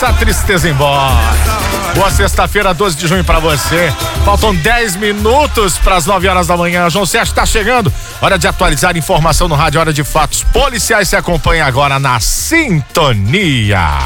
essa tristeza embora. Boa sexta-feira, 12 de junho pra você. Faltam 10 minutos pras 9 horas da manhã. João Sérgio tá chegando. Hora de atualizar informação no rádio, hora de fatos policiais. Se acompanha agora na Sintonia.